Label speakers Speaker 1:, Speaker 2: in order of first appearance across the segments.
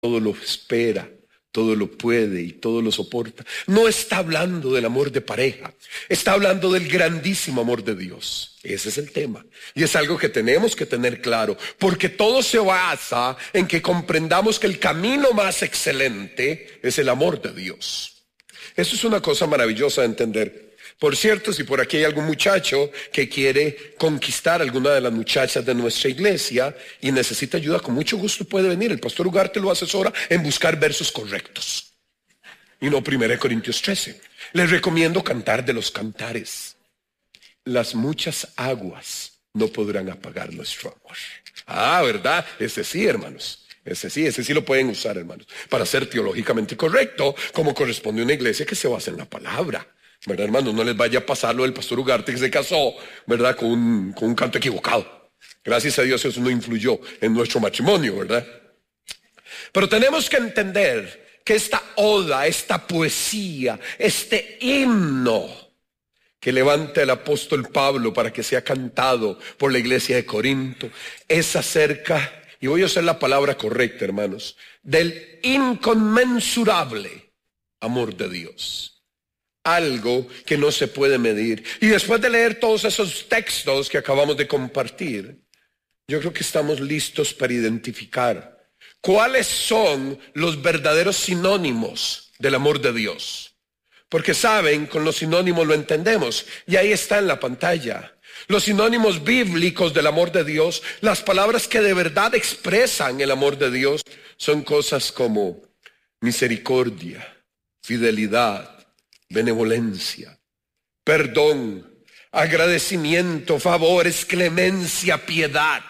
Speaker 1: todo lo espera, todo lo puede y todo lo soporta. No está hablando del amor de pareja, está hablando del grandísimo amor de Dios. Ese es el tema. Y es algo que tenemos que tener claro, porque todo se basa en que comprendamos que el camino más excelente es el amor de Dios. Eso es una cosa maravillosa de entender. Por cierto, si por aquí hay algún muchacho que quiere conquistar a alguna de las muchachas de nuestra iglesia y necesita ayuda, con mucho gusto puede venir. El pastor Ugarte lo asesora en buscar versos correctos. Y no 1 Corintios 13. Les recomiendo Cantar de los Cantares. Las muchas aguas no podrán apagar nuestro amor. Ah, ¿verdad? Ese sí, hermanos. Ese sí lo pueden usar, hermanos, para ser teológicamente correcto, como corresponde a una iglesia que se basa en la palabra. ¿Verdad, hermano? No les vaya a pasar lo del pastor Ugarte que se casó, ¿verdad? Con un canto equivocado. Gracias a Dios eso no influyó en nuestro matrimonio, ¿verdad? Pero tenemos que entender que esta oda, esta poesía, este himno que levanta el apóstol Pablo para que sea cantado por la iglesia de Corinto, es acerca, y voy a usar la palabra correcta, hermanos, del inconmensurable amor de Dios. Algo que no se puede medir. Y después de leer todos esos textos que acabamos de compartir, yo creo que estamos listos para identificar cuáles son los verdaderos sinónimos del amor de Dios. Porque saben, con los sinónimos lo entendemos, y ahí está en la pantalla. Los sinónimos bíblicos del amor de Dios, las palabras que de verdad expresan el amor de Dios, son cosas como misericordia, fidelidad, benevolencia, perdón, agradecimiento, favores, clemencia, piedad,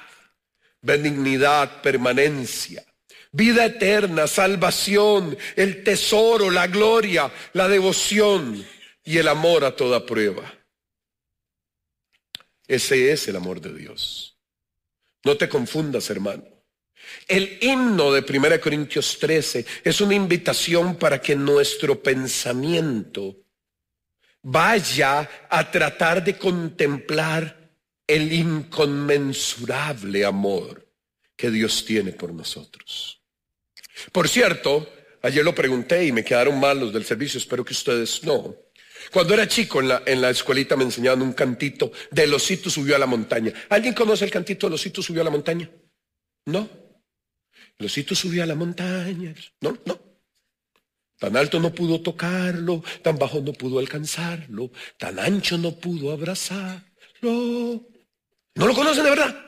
Speaker 1: benignidad, permanencia, vida eterna, salvación, el tesoro, la gloria, la devoción y el amor a toda prueba. Ese es el amor de Dios. No te confundas, hermano. El himno de 1 Corintios 13 es una invitación para que nuestro pensamiento vaya a tratar de contemplar el inconmensurable amor que Dios tiene por nosotros. Por cierto, ayer lo pregunté y me quedaron mal los del servicio, espero que ustedes no. Cuando era chico en la escuelita me enseñaban un cantito de El osito subió a la montaña. ¿Alguien conoce el cantito del osito subió a la montaña? ¿No? El osito subió a la montaña. No. Tan alto no pudo tocarlo, tan bajo no pudo alcanzarlo, tan ancho no pudo abrazarlo. ¿No lo conocen de verdad?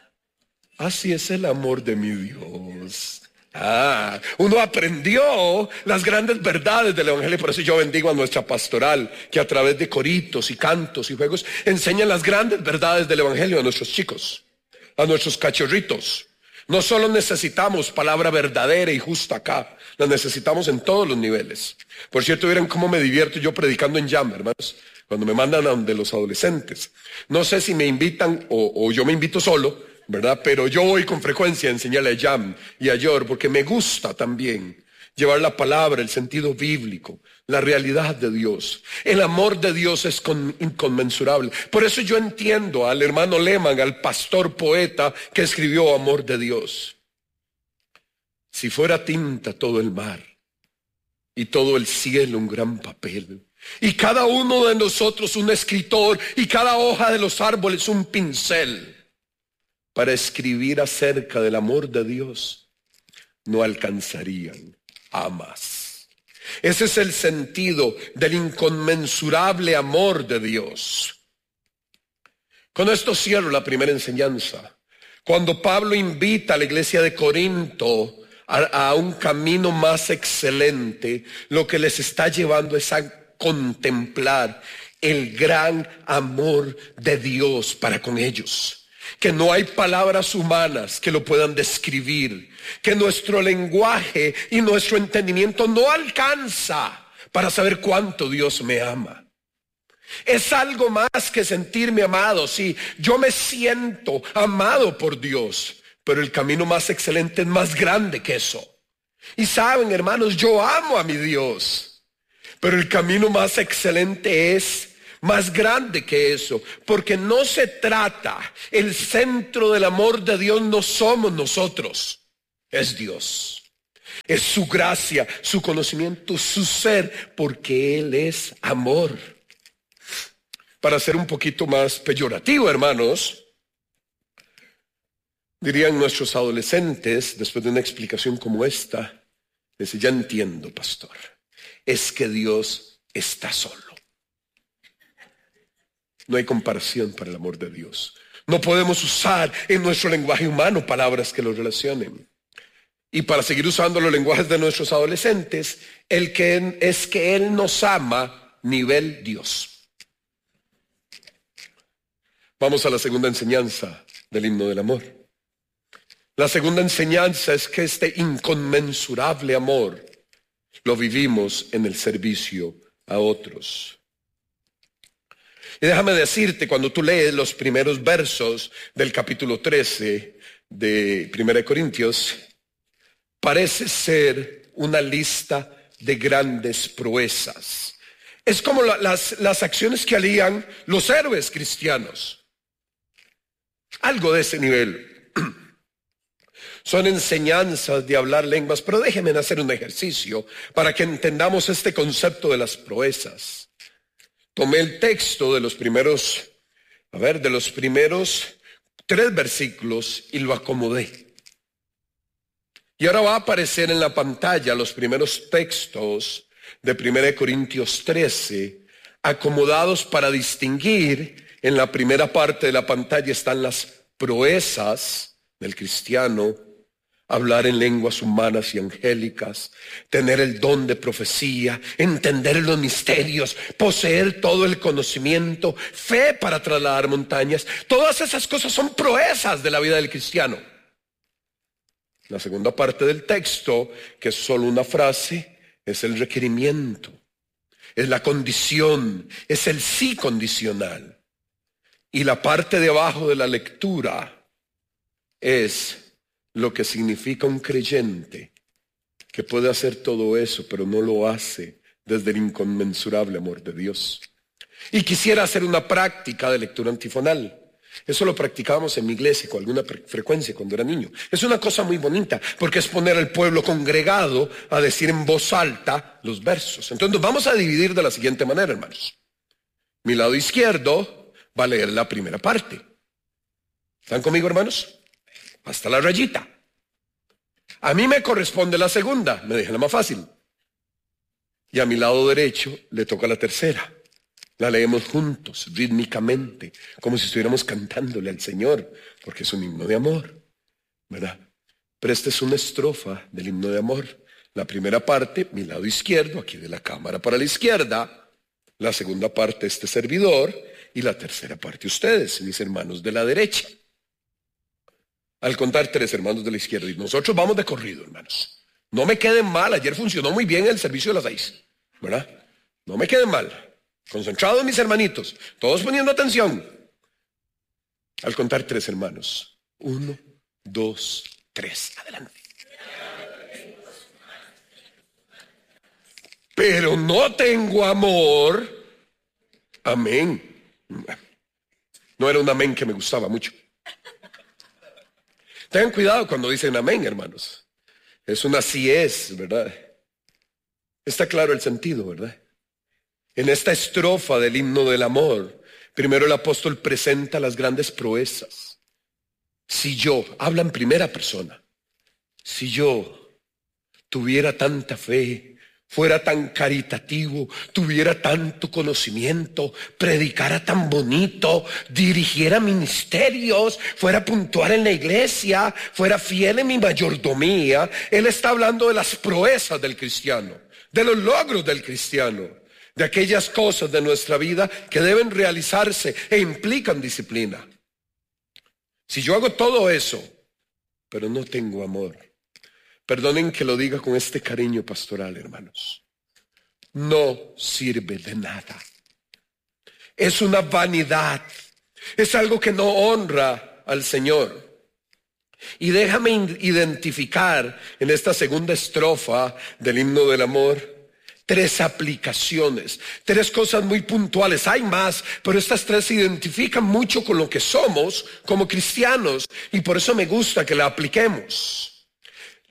Speaker 1: Así es el amor de mi Dios. Uno aprendió las grandes verdades del evangelio. Por eso yo bendigo a nuestra pastoral, que a través de coritos y cantos y juegos enseña las grandes verdades del evangelio a nuestros chicos, a nuestros cachorritos. No solo necesitamos palabra verdadera y justa acá, la necesitamos en todos los niveles. Por cierto, vieron cómo me divierto yo predicando en Jam, hermanos, cuando me mandan a donde los adolescentes. No sé si me invitan o yo me invito solo, ¿verdad? Pero yo voy con frecuencia a enseñarle a Jam y a Yor, porque me gusta también llevar la palabra, el sentido bíblico, la realidad de Dios. El amor de Dios es inconmensurable. Por eso yo entiendo al hermano Lehman, al pastor poeta que escribió Amor de Dios. Si fuera tinta todo el mar y todo el cielo un gran papel, y cada uno de nosotros un escritor, y cada hoja de los árboles un pincel, para escribir acerca del amor de Dios, no alcanzarían jamás. Ese es el sentido del inconmensurable amor de Dios. Con esto cierro la primera enseñanza. Cuando Pablo invita a la iglesia de Corinto a un camino más excelente, lo que les está llevando es a contemplar el gran amor de Dios para con ellos. Que no hay palabras humanas que lo puedan describir, que nuestro lenguaje y nuestro entendimiento no alcanza para saber cuánto Dios me ama. Es algo más que sentirme amado. Sí, yo me siento amado por Dios, pero el camino más excelente es más grande que eso. Y saben, hermanos, yo amo a mi Dios, pero el camino más excelente es más grande que eso, porque no se trata, el centro del amor de Dios no somos nosotros, es Dios. Es su gracia, su conocimiento, su ser, porque Él es amor. Para ser un poquito más peyorativo, hermanos, dirían nuestros adolescentes, después de una explicación como esta, dice, ya entiendo, pastor, es que Dios está solo. No hay comparación para el amor de Dios. No podemos usar en nuestro lenguaje humano palabras que lo relacionen. Y para seguir usando los lenguajes de nuestros adolescentes, es que Él nos ama nivel Dios. Vamos a la segunda enseñanza del himno del amor. La segunda enseñanza es que este inconmensurable amor lo vivimos en el servicio a otros. Y déjame decirte, cuando tú lees los primeros versos del capítulo 13 de 1 Corintios, parece ser una lista de grandes proezas. Es como las acciones que harían los héroes cristianos. Algo de ese nivel. Son enseñanzas de hablar lenguas, pero déjenme hacer un ejercicio para que entendamos este concepto de las proezas. Tomé el texto de los primeros 3 versículos y lo acomodé. Y ahora va a aparecer en la pantalla los primeros textos de 1 Corintios 13, acomodados para distinguir. En la primera parte de la pantalla están las proezas del cristiano: hablar en lenguas humanas y angélicas, tener el don de profecía, entender los misterios, poseer todo el conocimiento, fe para trasladar montañas. Todas esas cosas son proezas de la vida del cristiano. La segunda parte del texto, que es solo una frase, es el requerimiento, es la condición, es el sí condicional. Y la parte de abajo de la lectura es lo que significa un creyente que puede hacer todo eso, pero no lo hace desde el inconmensurable amor de Dios. Y quisiera hacer una práctica de lectura antifonal. Eso lo practicábamos en mi iglesia con alguna frecuencia cuando era niño. Es una cosa muy bonita, porque es poner al pueblo congregado a decir en voz alta los versos. Entonces vamos a dividir de la siguiente manera, hermanos. Mi lado izquierdo va a leer la primera parte. ¿Están conmigo, hermanos? Hasta la rayita. A mí me corresponde la segunda, me deja la más fácil. Y a mi lado derecho le toca la tercera. La leemos juntos, rítmicamente, como si estuviéramos cantándole al Señor, porque es un himno de amor, ¿verdad? Pero esta es una estrofa del himno de amor. La primera parte, mi lado izquierdo, aquí de la cámara para la izquierda. La segunda parte, este servidor. Y la tercera parte, ustedes, mis hermanos de la derecha. Al contar 3, hermanos de la izquierda, y nosotros vamos de corrido, hermanos. No me queden mal, ayer funcionó muy bien el servicio de las 6, ¿verdad? No me queden mal. Concentrados, mis hermanitos, todos poniendo atención. Al contar 3, hermanos. 1, 2, 3. Adelante. Pero no tengo amor. Amén. No era un amén que me gustaba mucho. Tengan cuidado cuando dicen amén, hermanos. Es un así es, ¿verdad? Está claro el sentido, ¿verdad? En esta estrofa del himno del amor, primero el apóstol presenta las grandes proezas. Si yo, habla en primera persona, si yo tuviera tanta fe, fuera tan caritativo, tuviera tanto conocimiento, predicara tan bonito, dirigiera ministerios, fuera puntual en la iglesia, fuera fiel en mi mayordomía. Él está hablando de las proezas del cristiano, de los logros del cristiano, de aquellas cosas de nuestra vida que deben realizarse e implican disciplina. Si yo hago todo eso, pero no tengo amor, perdonen que lo diga con este cariño pastoral, hermanos, no sirve de nada. Es una vanidad, es algo que no honra al Señor. Y déjame identificar en esta segunda estrofa del himno del amor 3 aplicaciones, 3 cosas muy puntuales. Hay más, pero estas 3 se identifican mucho con lo que somos como cristianos, y por eso me gusta que la apliquemos.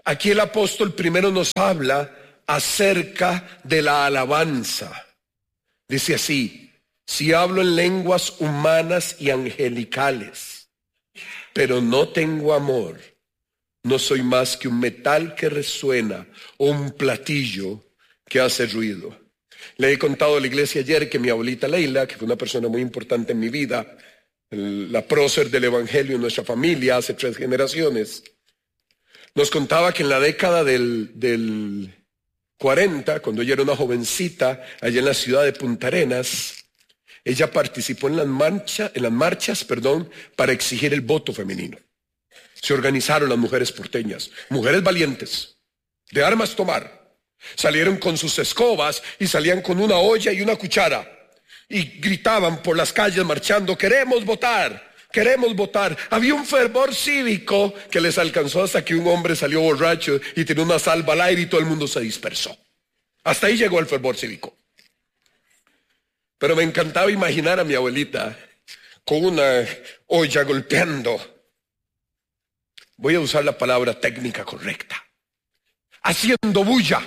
Speaker 1: Aquí el apóstol primero nos habla acerca de la alabanza. Dice así: si hablo en lenguas humanas y angelicales, pero no tengo amor, no soy más que un metal que resuena o un platillo que hace ruido. Le he contado a la iglesia ayer que mi abuelita Leila, que fue una persona muy importante en mi vida, la prócer del evangelio en nuestra familia hace 3 generaciones, nos contaba que en la década del 40, cuando ella era una jovencita, allá en la ciudad de Punta Arenas, ella participó en las marchas, para exigir el voto femenino. Se organizaron las mujeres porteñas, mujeres valientes, de armas tomar. Salieron con sus escobas y salían con una olla y una cuchara. Y gritaban por las calles marchando: queremos votar, queremos votar. Había un fervor cívico que les alcanzó hasta que un hombre salió borracho y tiró una salva al aire y todo el mundo se dispersó. Hasta ahí llegó el fervor cívico. Pero me encantaba imaginar a mi abuelita con una olla golpeando. Voy a usar la palabra técnica correcta. Haciendo bulla.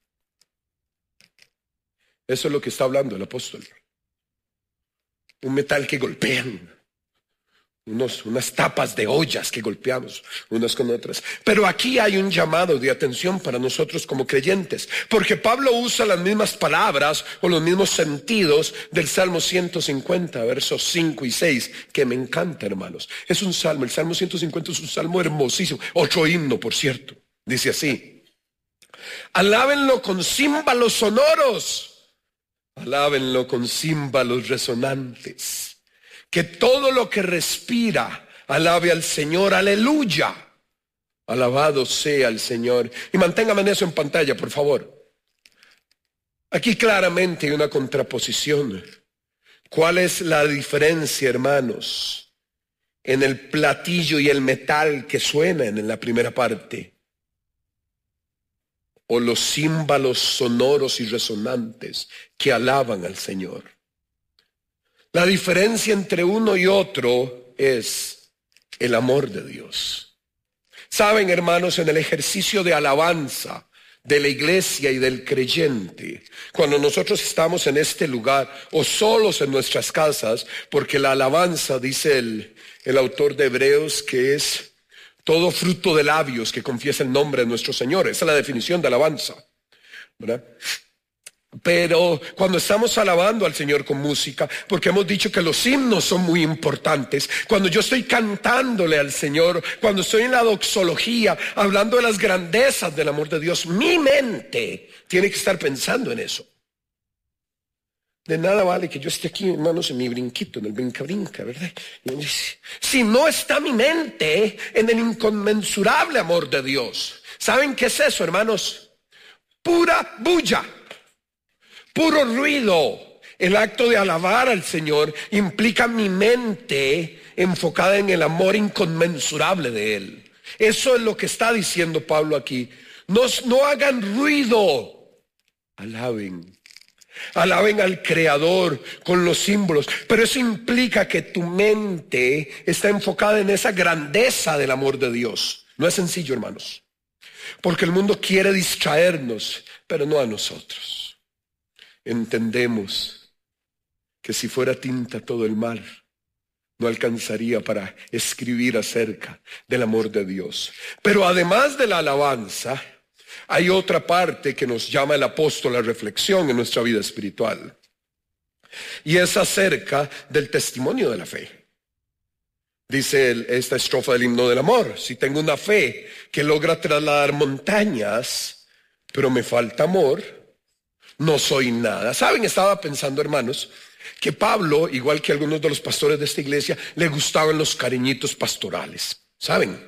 Speaker 1: Eso es lo que está hablando el apóstol. Un metal que golpean. Unas tapas de ollas que golpeamos unas con otras. Pero aquí hay un llamado de atención para nosotros como creyentes, porque Pablo usa las mismas palabras o los mismos sentidos del Salmo 150, versos 5 y 6, que me encanta, hermanos. Es un salmo, el Salmo 150 es un salmo hermosísimo, otro himno, por cierto. Dice así: alábenlo con címbalos sonoros, alábenlo con címbalos resonantes. Que todo lo que respira alabe al Señor, aleluya. Alabado sea el Señor. Y manténgame en eso en pantalla, por favor. Aquí claramente hay una contraposición. ¿Cuál es la diferencia, hermanos, en el platillo y el metal que suenan en la primera parte? O los címbalos sonoros y resonantes que alaban al Señor. La diferencia entre uno y otro es el amor de Dios. Saben, hermanos, en el ejercicio de alabanza de la iglesia y del creyente, cuando nosotros estamos en este lugar o solos en nuestras casas, porque la alabanza, dice el autor de Hebreos, que es todo fruto de labios que confiesa el nombre de nuestro Señor. Esa es la definición de alabanza, ¿verdad? Pero cuando estamos alabando al Señor con música, porque hemos dicho que los himnos son muy importantes, cuando yo estoy cantándole al Señor, cuando estoy en la doxología, hablando de las grandezas del amor de Dios, mi mente tiene que estar pensando en eso. De nada vale que yo esté aquí, hermanos, en mi brinquito, en el brinca-brinca, ¿verdad? Si no está mi mente en el inconmensurable amor de Dios. ¿Saben qué es eso, hermanos? Pura bulla. Puro ruido. El acto de alabar al Señor implica mi mente enfocada en el amor inconmensurable de Él. Eso es lo que está diciendo Pablo aquí. No hagan ruido. Alaben. Alaben al Creador con los símbolos. Pero eso implica que tu mente está enfocada en esa grandeza del amor de Dios. No es sencillo, hermanos. Porque el mundo quiere distraernos, pero no a nosotros. Entendemos que si fuera tinta todo el mar, no alcanzaría para escribir acerca del amor de Dios. Pero además de la alabanza, hay otra parte que nos llama el apóstol a reflexión en nuestra vida espiritual. Y es acerca del testimonio de la fe. Dice esta estrofa del himno del amor: si tengo una fe que logra trasladar montañas, pero me falta amor, no soy nada. ¿Saben? Estaba pensando, hermanos, que Pablo, igual que algunos de los pastores de esta iglesia, le gustaban los cariñitos pastorales. ¿Saben?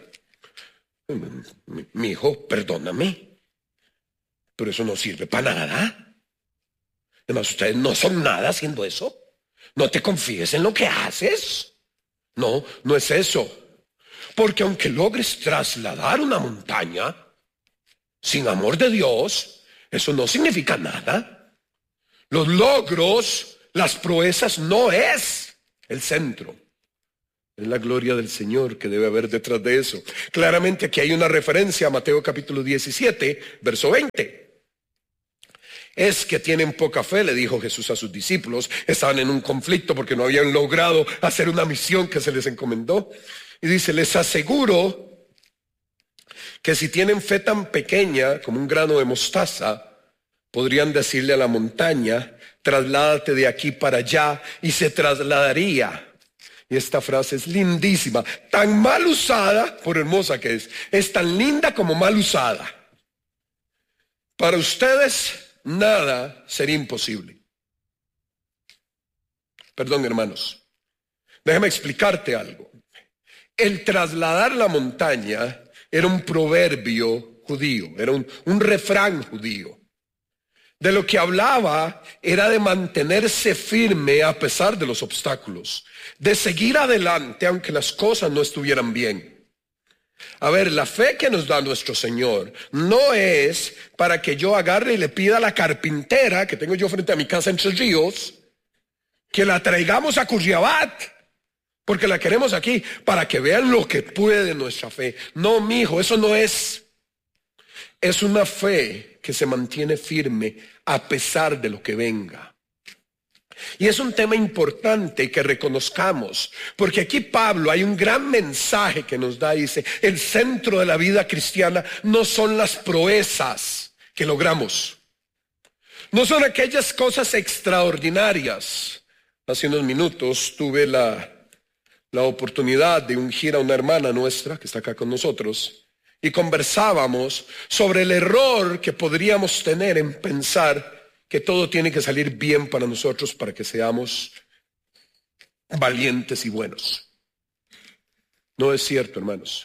Speaker 1: Mi hijo, perdóname, pero eso no sirve para nada. Además, ustedes no son nada haciendo eso. No te confíes en lo que haces. No, no es eso. Porque aunque logres trasladar una montaña, sin amor de Dios, eso no significa nada. Los logros, las proezas no es el centro. Es la gloria del Señor que debe haber detrás de eso. Claramente aquí hay una referencia a Mateo capítulo 17, verso 20. Es que tienen poca fe, le dijo Jesús a sus discípulos. Estaban en un conflicto porque no habían logrado hacer una misión que se les encomendó. Y dice, les aseguro que si tienen fe tan pequeña como un grano de mostaza, podrían decirle a la montaña, trasládate de aquí para allá, y se trasladaría. Y esta frase es lindísima, tan mal usada, por hermosa que es tan linda como mal usada. Para ustedes nada sería imposible. Perdón, hermanos, déjame explicarte algo. El trasladar la montaña era un proverbio judío, era un refrán judío. De lo que hablaba era de mantenerse firme a pesar de los obstáculos, de seguir adelante aunque las cosas no estuvieran bien. A ver, la fe que nos da nuestro Señor no es para que yo agarre y le pida a la carpintera que tengo yo frente a mi casa en Tres Ríos, que la traigamos a Curriabat, porque la queremos aquí, para que vean lo que puede nuestra fe. No, mijo, eso no es. Es una fe que se mantiene firme a pesar de lo que venga. Y es un tema importante que reconozcamos, porque aquí Pablo hay un gran mensaje que nos da, dice, el centro de la vida cristiana no son las proezas que logramos, no son aquellas cosas extraordinarias. Hace unos minutos tuve la oportunidad de ungir a una hermana nuestra que está acá con nosotros, y conversábamos sobre el error que podríamos tener en pensar que todo tiene que salir bien para nosotros para que seamos valientes y buenos. No es cierto, hermanos.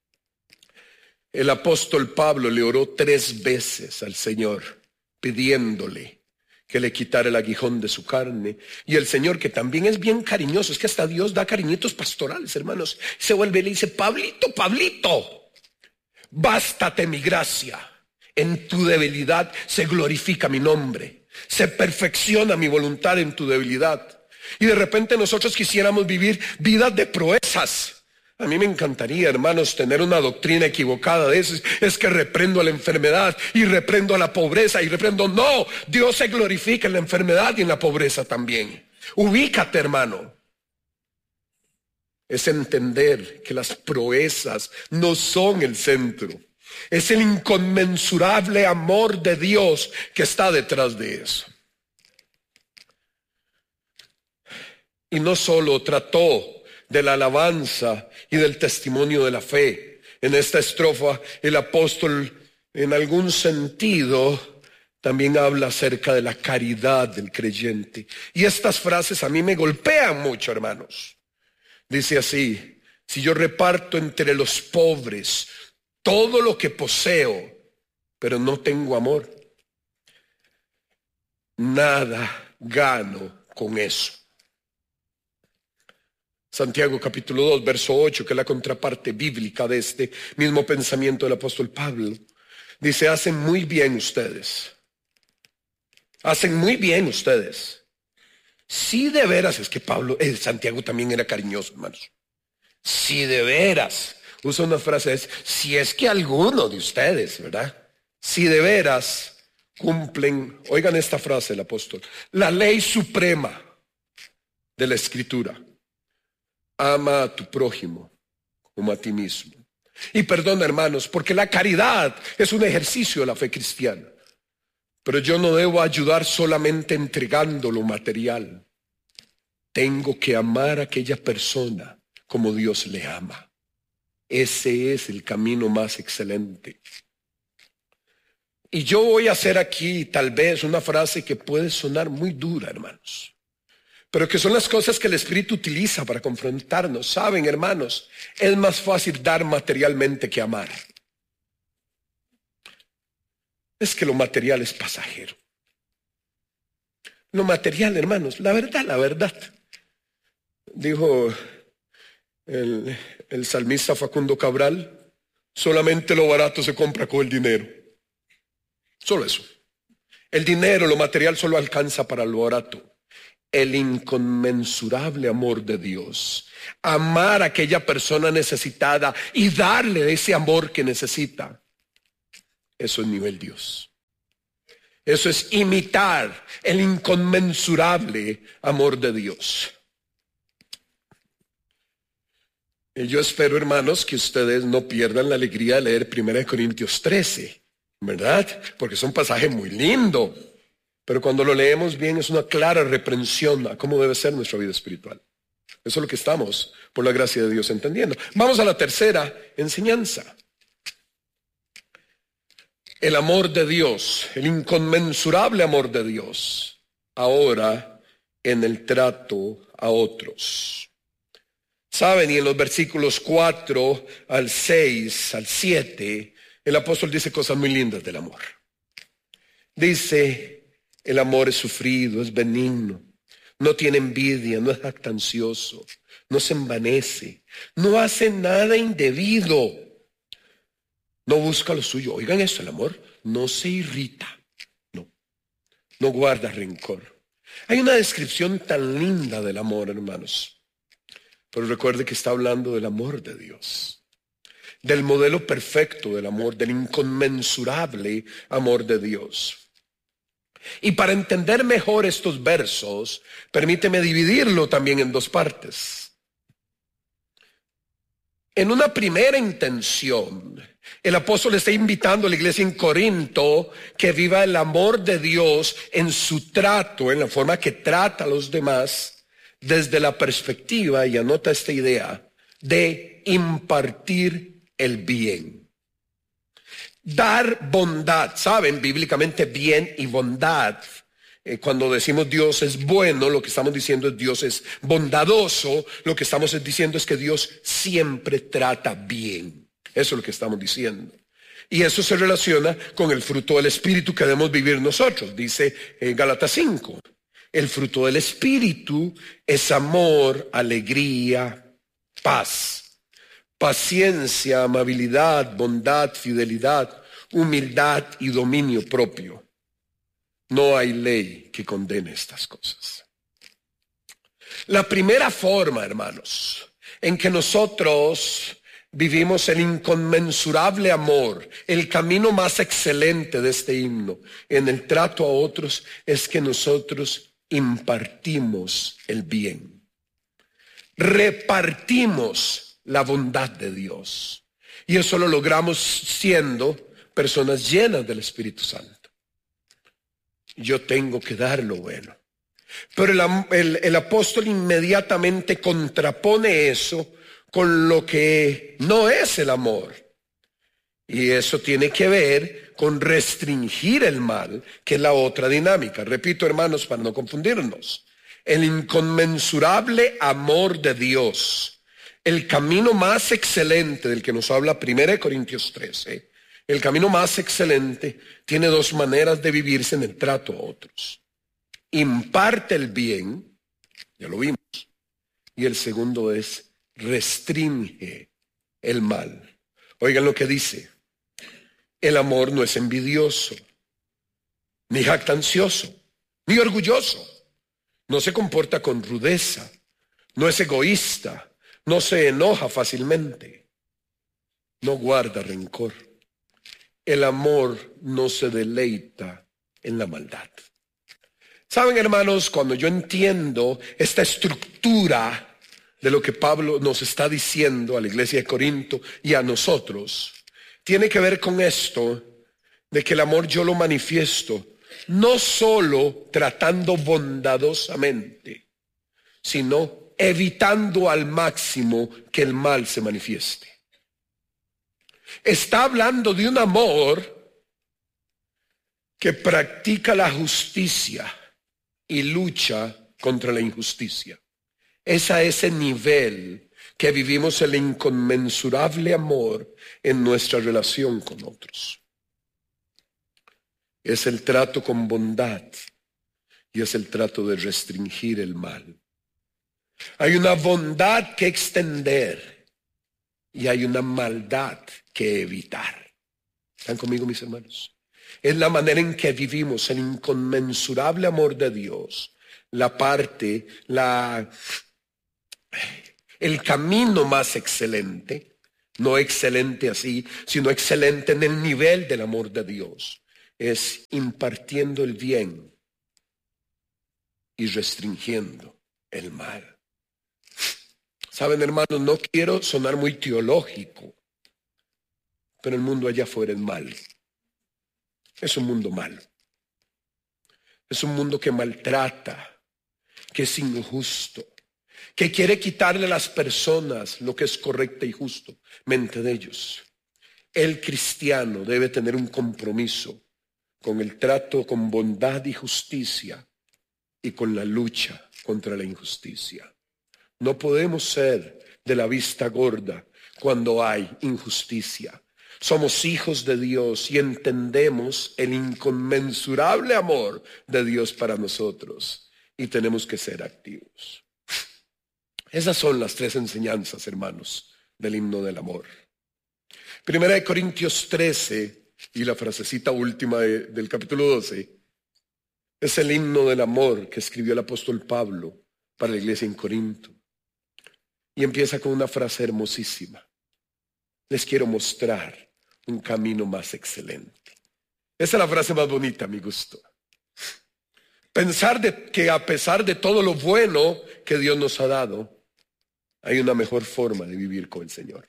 Speaker 1: El apóstol Pablo le oró 3 veces al Señor pidiéndole que le quitara el aguijón de su carne. Y el Señor, que también es bien cariñoso, es que hasta Dios da cariñitos pastorales, hermanos, se vuelve y le dice, Pablito, Pablito, bástate mi gracia, en tu debilidad se glorifica mi nombre, se perfecciona mi voluntad en tu debilidad. Y de repente nosotros quisiéramos vivir vidas de proezas. A mí me encantaría, hermanos, tener una doctrina equivocada de eso. Es que reprendo a la enfermedad y reprendo a la pobreza y reprendo. No, Dios se glorifica en la enfermedad y en la pobreza también. Ubícate, hermano. Es entender que las proezas no son el centro. Es el inconmensurable amor de Dios que está detrás de eso. Y no solo trató de la alabanza y del testimonio de la fe. En esta estrofa el apóstol en algún sentido también habla acerca de la caridad del creyente. Y estas frases a mí me golpean mucho, hermanos. Dice así, si yo reparto entre los pobres todo lo que poseo, pero no tengo amor, nada gano con eso. Santiago capítulo 2, verso 8, que es la contraparte bíblica de este mismo pensamiento del apóstol Pablo, dice, hacen muy bien ustedes. Hacen muy bien ustedes. Si de veras, es que Santiago también era cariñoso, hermanos. Si de veras, usa una frase, es, si es que alguno de ustedes, ¿verdad? Si de veras cumplen, oigan esta frase del apóstol, la ley suprema de la Escritura. Ama a tu prójimo como a ti mismo. Y perdona, hermanos, porque la caridad es un ejercicio de la fe cristiana. Pero yo no debo ayudar solamente entregando lo material. Tengo que amar a aquella persona como Dios le ama. Ese es el camino más excelente. Y yo voy a hacer aquí tal vez una frase que puede sonar muy dura, hermanos, pero que son las cosas que el Espíritu utiliza para confrontarnos. Saben, hermanos, es más fácil dar materialmente que amar. Es que lo material es pasajero. Lo material, hermanos, la verdad. Dijo el salmista Facundo Cabral, solamente lo barato se compra con el dinero. Solo eso. El dinero, lo material solo alcanza para lo barato. el inconmensurable amor de Dios. Amar a aquella persona necesitada y darle ese amor que necesita. Eso es nivel Dios. Eso es imitar el inconmensurable amor de Dios. Y yo espero, hermanos, que ustedes no pierdan la alegría de leer 1 Corintios 13, ¿verdad? Porque es un pasaje muy lindo. Pero cuando lo leemos bien es una clara reprensión a cómo debe ser nuestra vida espiritual. Eso es lo que estamos, por la gracia de Dios, entendiendo. Vamos a la tercera enseñanza. El amor de Dios, el inconmensurable amor de Dios, ahora en el trato a otros. Saben, y en los versículos 4 al 6, al 7, el apóstol dice cosas muy lindas del amor. Dice, el amor es sufrido, es benigno, no tiene envidia, no es jactancioso, no se envanece, no hace nada indebido, no busca lo suyo. Oigan eso, el amor no se irrita, no guarda rencor. Hay una descripción tan linda del amor, hermanos, pero recuerde que está hablando del amor de Dios, del modelo perfecto del amor, del inconmensurable amor de Dios. Y para entender mejor estos versos, permíteme dividirlo también en dos partes. En una primera intención, el apóstol está invitando a la iglesia en Corinto que viva el amor de Dios en su trato, en la forma que trata a los demás, desde la perspectiva, y anota esta idea, de impartir el bien. Dar bondad, saben, bíblicamente bien y bondad. Cuando decimos Dios es bueno, lo que estamos diciendo es Dios es bondadoso. Lo que estamos diciendo es que Dios siempre trata bien. Eso es lo que estamos diciendo. Y eso se relaciona con el fruto del Espíritu que debemos vivir nosotros. Dice Gálatas 5. El fruto del Espíritu es amor, alegría, paz, paciencia, amabilidad, bondad, fidelidad, humildad y dominio propio. No hay ley que condene estas cosas. La primera forma, hermanos, en que nosotros vivimos el inconmensurable amor, el camino más excelente de este himno en el trato a otros, es que nosotros impartimos el bien. Repartimos la bondad de Dios. Y eso lo logramos siendo personas llenas del Espíritu Santo. Yo tengo que dar lo bueno. Pero el apóstol inmediatamente contrapone eso con lo que no es el amor. Y eso tiene que ver con restringir el mal, que es la otra dinámica. Repito, hermanos, para no confundirnos. El inconmensurable amor de Dios, el camino más excelente del que nos habla 1 Corintios 13, el camino más excelente tiene dos maneras de vivirse en el trato a otros. Imparte el bien, ya lo vimos, y el segundo es restringe el mal. Oigan lo que dice. El amor no es envidioso, ni jactancioso, ni orgulloso. No se comporta con rudeza, no es egoísta, no se enoja fácilmente, no guarda rencor. El amor no se deleita en la maldad. Saben, hermanos, cuando yo entiendo esta estructura de lo que Pablo nos está diciendo a la iglesia de Corinto y a nosotros, tiene que ver con esto de que el amor yo lo manifiesto no solo tratando bondadosamente, sino evitando al máximo que el mal se manifieste. Está hablando de un amor que practica la justicia y lucha contra la injusticia. Es a ese nivel que vivimos el inconmensurable amor en nuestra relación con otros. Es el trato con bondad y es el trato de restringir el mal. Hay una bondad que extender y hay una maldad que evitar. ¿Están conmigo, mis hermanos? Es la manera en que vivimos el inconmensurable amor de Dios, el camino más excelente, no excelente así, sino excelente en el nivel del amor de Dios, es impartiendo el bien y restringiendo el mal. Saben, hermanos, no quiero sonar muy teológico, pero el mundo allá afuera es malo. Es un mundo malo. Es un mundo que maltrata, que es injusto, que quiere quitarle a las personas lo que es correcto y justo, mente de ellos. El cristiano debe tener un compromiso con el trato con bondad y justicia y con la lucha contra la injusticia. No podemos ser de la vista gorda cuando hay injusticia. Somos hijos de Dios y entendemos el inconmensurable amor de Dios para nosotros y tenemos que ser activos. Esas son las tres enseñanzas, hermanos, del himno del amor. Primera de Corintios 13 y la frasecita última del capítulo 12 es el himno del amor que escribió el apóstol Pablo para la iglesia en Corinto. Y empieza con una frase hermosísima. Les quiero mostrar un camino más excelente. Esa es la frase más bonita a mi gusto. Pensar que a pesar de todo lo bueno que Dios nos ha dado, hay una mejor forma de vivir con el Señor.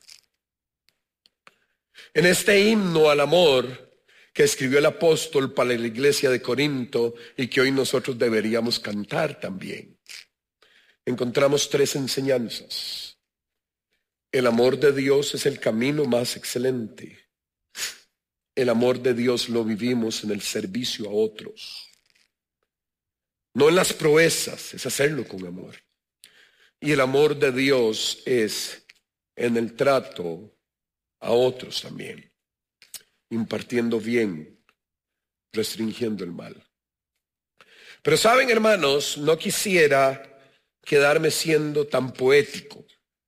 Speaker 1: En este himno al amor que escribió el apóstol para la iglesia de Corinto y que hoy nosotros deberíamos cantar también, encontramos tres enseñanzas. El amor de Dios es el camino más excelente. El amor de Dios lo vivimos en el servicio a otros. No en las proezas, es hacerlo con amor. Y el amor de Dios es en el trato a otros también, impartiendo bien, restringiendo el mal. Pero saben, hermanos, no quisiera quedarme siendo tan poético,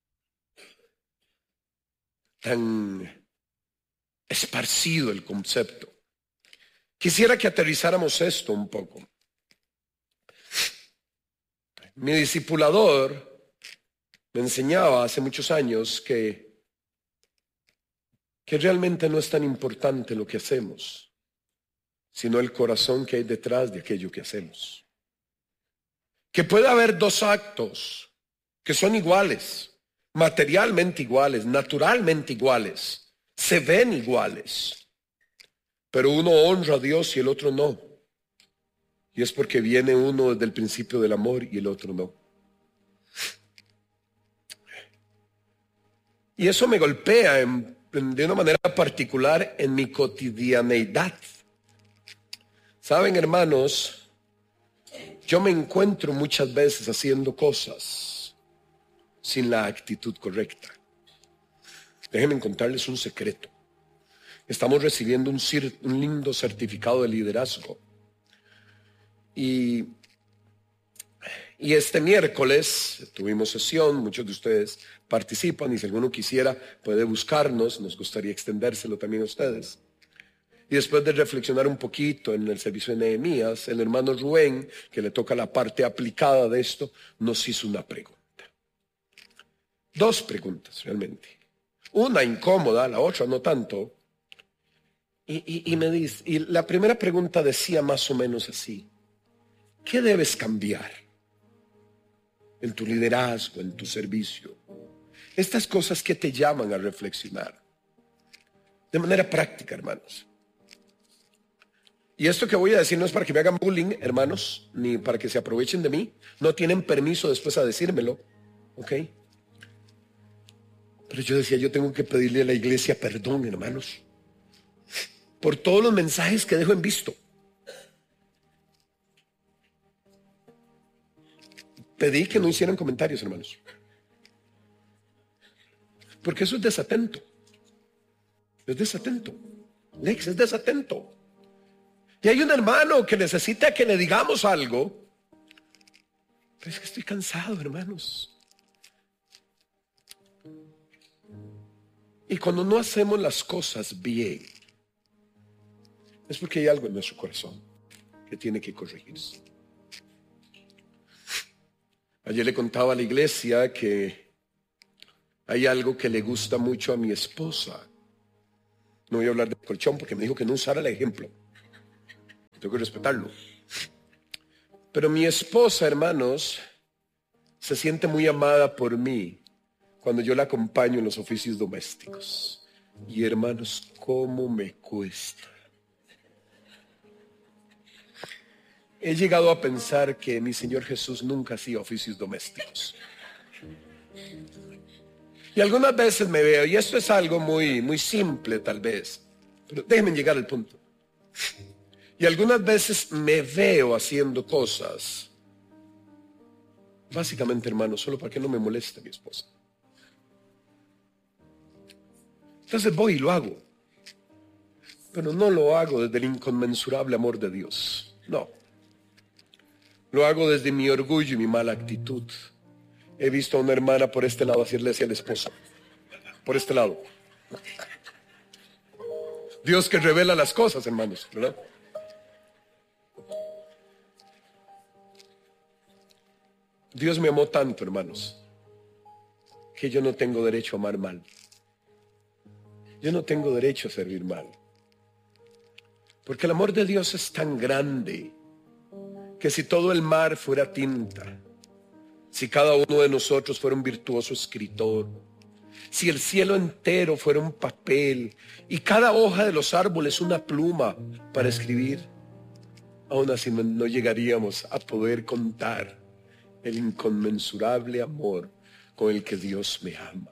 Speaker 1: tan esparcido el concepto. Quisiera que aterrizáramos esto un poco. Mi discipulador me enseñaba hace muchos años que realmente no es tan importante lo que hacemos, sino el corazón que hay detrás de aquello que hacemos. Que puede haber dos actos que son iguales, materialmente iguales, naturalmente iguales, se ven iguales, pero uno honra a Dios y el otro no. Y es porque viene uno desde el principio del amor y el otro no. Y eso me golpea de una manera particular en mi cotidianeidad. Saben, hermanos, yo me encuentro muchas veces haciendo cosas sin la actitud correcta. Déjenme contarles un secreto. Estamos recibiendo un lindo certificado de liderazgo. Y este miércoles tuvimos sesión, muchos de ustedes participan y si alguno quisiera puede buscarnos, nos gustaría extendérselo también a ustedes. Y después de reflexionar un poquito en el servicio de Nehemías, el hermano Rubén, que le toca la parte aplicada de esto, nos hizo una pregunta. Dos preguntas realmente. Una incómoda, la otra no tanto. Y me dice, y la primera pregunta decía más o menos así: ¿qué debes cambiar en tu liderazgo, en tu servicio? Estas cosas que te llaman a reflexionar. De manera práctica, hermanos. Y esto que voy a decir no es para que me hagan bullying, hermanos, ni para que se aprovechen de mí. No tienen permiso después a decírmelo, ¿ok? Pero yo decía, yo tengo que pedirle a la iglesia perdón, hermanos, por todos los mensajes que dejo en visto. Pedí que no hicieran comentarios, hermanos, porque eso es desatento. Es desatento. Lex, es desatento. Y hay un hermano que necesita que le digamos algo, pero es que estoy cansado, hermanos. Y cuando no hacemos las cosas bien, es porque hay algo en nuestro corazón que tiene que corregirse. Ayer le contaba a la iglesia que hay algo que le gusta mucho a mi esposa. No voy a hablar de colchón porque me dijo que no usara el ejemplo. Tengo que respetarlo. Pero mi esposa, hermanos, se siente muy amada por mí cuando yo la acompaño en los oficios domésticos. Y hermanos, ¿cómo me cuesta? He llegado a pensar que mi Señor Jesús nunca hacía oficios domésticos. Y algunas veces me veo, y esto es algo muy simple tal vez, pero déjenme llegar al punto. Y algunas veces me veo haciendo cosas, básicamente, hermanos, solo para que no me moleste mi esposa. Entonces voy y lo hago, pero no lo hago desde el inconmensurable amor de Dios, no. Lo hago desde mi orgullo y mi mala actitud. He visto a una hermana por este lado hacerle así al esposo. Por este lado. Dios que revela las cosas, hermanos, ¿verdad? Dios me amó tanto, hermanos, que yo no tengo derecho a amar mal. Yo no tengo derecho a servir mal. Porque el amor de Dios es tan grande que si todo el mar fuera tinta, si cada uno de nosotros fuera un virtuoso escritor, si el cielo entero fuera un papel y cada hoja de los árboles una pluma para escribir, aún así no llegaríamos a poder contar el inconmensurable amor con el que Dios me ama.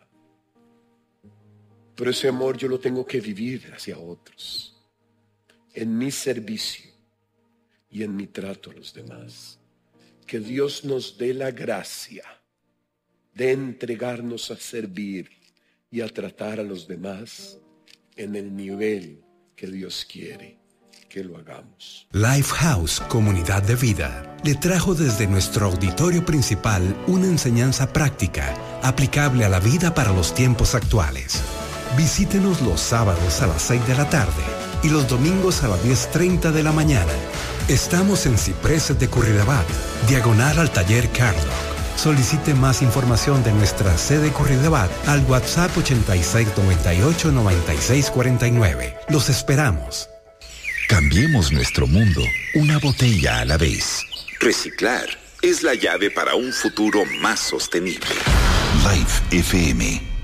Speaker 1: Pero ese amor yo lo tengo que vivir hacia otros, en mi servicio y en mi trato a los demás. Que Dios nos dé la gracia de entregarnos a servir y a tratar a los demás en el nivel que Dios quiere que lo hagamos.
Speaker 2: Lifehouse Comunidad de Vida le trajo desde nuestro auditorio principal una enseñanza práctica aplicable a la vida para los tiempos actuales. Visítenos los sábados a las 6 de la tarde y los domingos a las 10:30 de la mañana. Estamos en Cipreses de Curridabat, diagonal al taller Cardock. Solicite más información de nuestra sede Curridabat al WhatsApp 8698-9649. Los esperamos.
Speaker 3: Cambiemos nuestro mundo una botella a la vez. Reciclar es la llave para un futuro más sostenible. Life FM